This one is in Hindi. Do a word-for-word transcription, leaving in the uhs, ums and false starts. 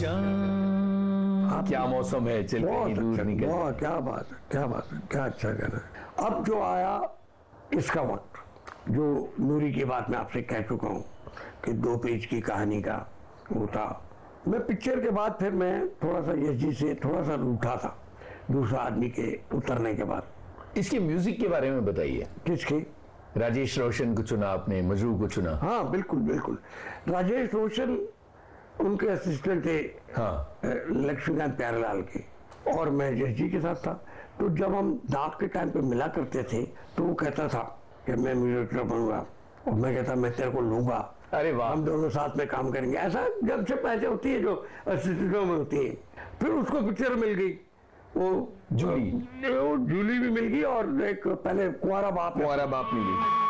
आप क्या मौसम है, चल कहीं दूर अच्छा, निकल। बहुत, क्या बात है, क्या बात है, क्या अच्छा गाना है। अब जो आया इसका वक्त, जो नूरी की बात मैं आपसे कह चुका हूँ कि दो पेज की कहानी का वो था। मैं पिक्चर के बाद फिर मैं थोड़ा सा यश जी से थोड़ा सा रूठा था, दूसरा आदमी के उतरने के बाद। इसके म्यूजिक के बारे में बताइए। किसके? राजेश रोशन को चुना आपने, मजरू को चुना। हाँ बिल्कुल बिल्कुल। राजेश रोशन उनके असिस्टेंट थे, हाँ, लक्ष्मीकांत प्यारेलाल के, और मैं यश जी के साथ था। तो जब हम दाग के टाइम पे मिला करते थे तो वो कहता था कि मैं म्यूजिक बनूंगा, और मैं कहता मैं तेरे को लूंगा, अरे वाह, हम दोनों साथ में काम करेंगे। ऐसा जब से पैसे होती है जो असिस्टेंटों में होती है। फिर उसको पिक्चर मिल गई, वो जूली, वो जूली भी मिल गई, और एक पहले कुंवारा बाप कुंवारा बाप मिली।